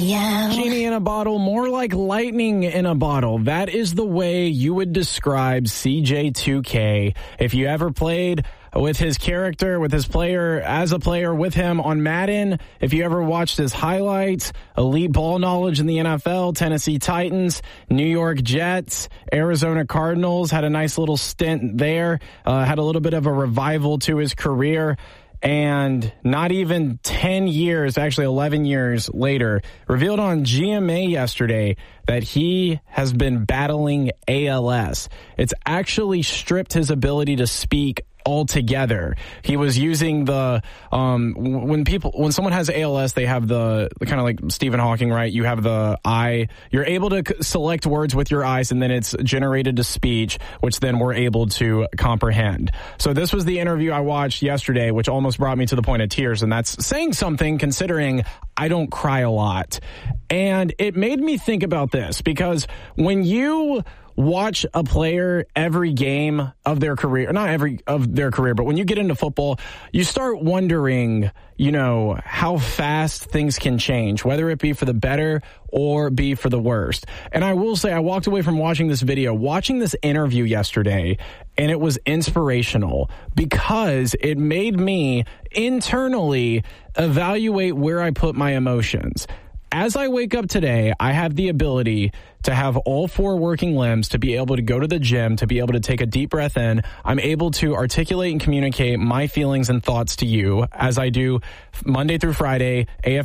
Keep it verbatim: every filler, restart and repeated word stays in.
Yeah. Genie in a bottle, more like lightning in a bottle. That is the way you would describe C J two K. If you ever played with his character, with his player, as a player with him on Madden, if you ever watched his highlights, elite ball knowledge in the N F L, Tennessee Titans, New York Jets, Arizona Cardinals, had a nice little stint there, uh, had a little bit of a revival to his career. And not even ten years, actually eleven years later, revealed on G M A yesterday that he has been battling A L S. It's actually stripped his ability to speak altogether. He was using the um when people when someone has A L S, they have the kind of like Stephen Hawking, right? You have the eye, you're able to select words with your eyes, and then it's generated to speech, which then we're able to comprehend. So this was the interview I watched yesterday, which almost brought me to the point of tears, and that's saying something considering I don't cry a lot. And it made me think about this, because when you watch a player every game of their career, not every of their career, but when you get into football, you start wondering, you know, how fast things can change, whether it be for the better or be for the worst. And I will say, I walked away from watching this video, watching this interview yesterday, and it was inspirational because it made me internally evaluate where I put my emotions. As I wake up today, I have the ability to have all four working limbs, to be able to go to the gym, to be able to take a deep breath in. I'm able to articulate and communicate my feelings and thoughts to you as I do Monday through Friday, A F